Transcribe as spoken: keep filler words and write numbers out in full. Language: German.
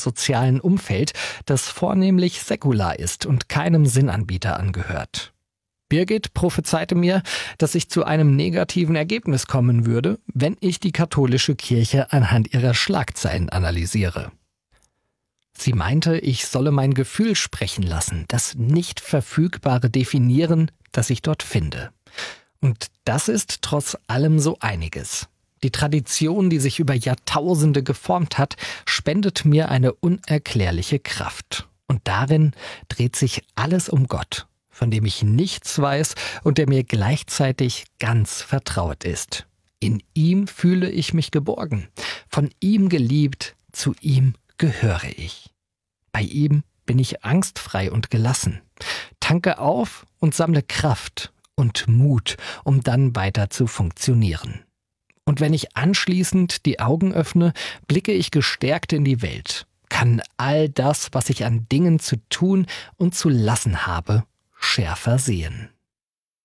sozialen Umfeld, das vornehmlich säkular ist und keinem Sinnanbieter angehört. Birgit prophezeite mir, dass ich zu einem negativen Ergebnis kommen würde, wenn ich die katholische Kirche anhand ihrer Schlagzeilen analysiere. Sie meinte, ich solle mein Gefühl sprechen lassen, das nicht Verfügbare definieren, das ich dort finde. Und das ist trotz allem so einiges. Die Tradition, die sich über Jahrtausende geformt hat, spendet mir eine unerklärliche Kraft. Und darin dreht sich alles um Gott, von dem ich nichts weiß und der mir gleichzeitig ganz vertraut ist. In ihm fühle ich mich geborgen, von ihm geliebt, zu ihm gehöre ich. Bei ihm bin ich angstfrei und gelassen, tanke auf und sammle Kraft und Mut, um dann weiter zu funktionieren. Und wenn ich anschließend die Augen öffne, blicke ich gestärkt in die Welt, kann all das, was ich an Dingen zu tun und zu lassen habe, schärfer sehen.